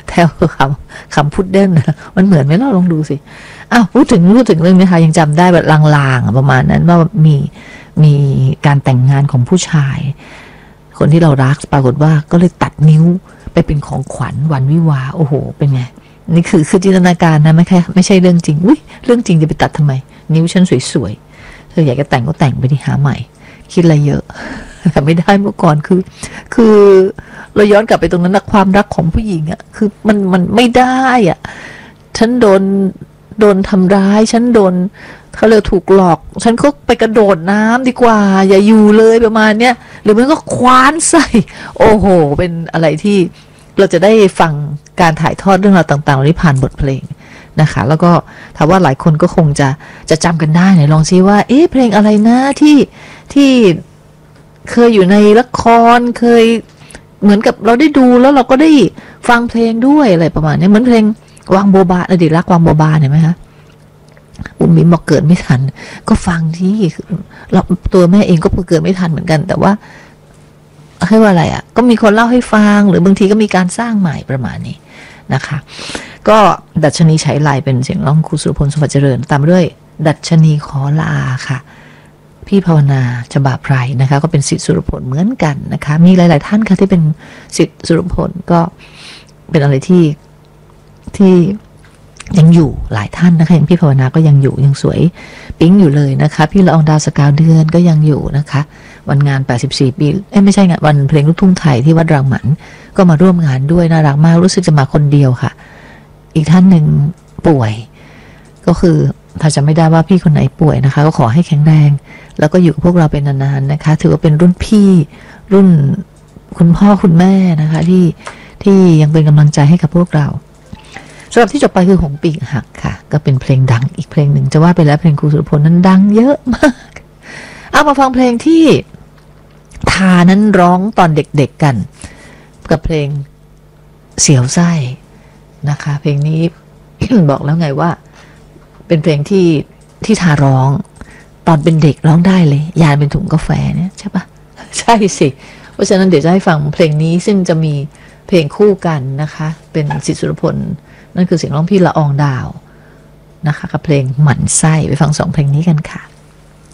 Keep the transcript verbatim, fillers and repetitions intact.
แถวคำคำพุดเดิ้ลนะมันเหมือนไหมเราลองดูสิอ้าวพูดถึงพูดถึงเรื่องนี้ค่ะยังจำได้แบบลางๆประมาณนั้นว่ามีมีการแต่งงานของผู้ชายคนที่เรารักปรากฏว่าก็เลยตัดนิ้วไปเป็นของขวัญวันวิวาโอ้โหเป็นไงนี่คือคือจินตนาการนะไม่ใช่ไม่ใช่เรื่องจริงอุ้ยเรื่องจริงจะไปตัดทำไมนิ้วฉันสวยๆเธออยากจะแต่งก็แต่งไปดิหาใหม่คิดอะไรเยอะแต่ไม่ได้เมื่อก่อนคือคือเราย้อนกลับไปตรงนั้นนะความรักของผู้หญิงอะคือมันมันไม่ได้อะฉันโดนโดนทำร้ายฉันโดนเขาเลยถูกหลอกฉันก็ไปกระโดดน้ำดีกว่าอย่าอยู่เลยประมาณเนี้ยหรือมันก็คว้านใส่โอ้โหเป็นอะไรที่เราจะได้ฟังการถ่ายทอดเรื่องราวต่างๆเหล่านี้ผ่านบทเพลงนะคะแล้วก็ถามว่าหลายคนก็คงจะจะจำกันได้ไหนลองซิว่าเอ๊ะเพลงอะไรนะที่ที่เคยอยู่ในละครเคยเหมือนกับเราได้ดูแล้วเราก็ได้ฟังเพลงด้วยอะไรประมาณนี้เหมือนเพลงวังโบบาอดีตรักวังโบบาเห็นไหมคะบุ๋มบิ๋มบอกเกิดไม่ทันก็ฟังที่เราตัวแม่เองก็เกิดไม่ทันเหมือนกันแต่ว่าให้ว่าอะไรอ่ะก็มีคนเล่าให้ฟังหรือบางทีก็มีการสร้างใหม่ประมาณนี้นะคะก็ดัชนีฉายไลเป็นเสียงร้องครูสุรพลสมบัติเจริญตามด้วยดัชนีขอลาค่ะพี่ภาวนาฉบาไพรนะคะก็เป็นศิษย์สุรพลเหมือนกันนะคะมีหลายๆท่านค่ะที่เป็นศิษย์สุรพลก็เป็นอะไรที่ที่ยังอยู่หลายท่านนะคะอย่างพี่ภาวนาก็ยังอยู่ยังสวยปิ๊งอยู่เลยนะคะพี่ละอองดาวสกาวเดือนก็ยังอยู่นะคะวันงานแปดสิบสี่ปีเอ้ยไม่ใช่งานวันเพลงลูกทุ่งไทยที่วัดรังหมันก็มาร่วมงานด้วยน่ารักมากรู้สึกจะมาคนเดียวค่ะอีกท่านหนึ่งป่วยก็คือถ้าจะไม่ได้ว่าพี่คนไหนป่วยนะคะก็ขอให้แข็งแรงแล้วก็อยู่กับพวกเราเป็นนานๆนะคะถือว่าเป็นรุ่นพี่รุ่นคุณพ่อคุณแม่นะคะที่ที่ยังเป็นกำลังใจให้กับพวกเราสำหรับที่จบไปคือหงปีกหักค่ะก็เป็นเพลงดังอีกเพลงหนึ่งจะว่าไปแล้วเพลงครูสุรพลนั้นดังเยอะมากเอามาฟังเพลงที่ทานั้นร้องตอนเด็กๆกันกับเพลงเสียวไส้นะคะเพลงนี้ บอกแล้วไงว่าเป็นเพลงที่ที่ทาร้องตอนเป็นเด็กร้องได้เลยยานเป็นถุงกาแฟเนี่ยใช่ปะใช่สิเพราะฉะนั้นเดี๋ยวจะให้ฟังเพลงนี้ซึ่งจะมีเพลงคู่กันนะคะเป็นศิษย์สุรพลนั่นคือเสียงร้องพี่ละอองดาวนะคะกับเพลงหมั่นไส้ไปฟังสองเพลงนี้กันค่ะ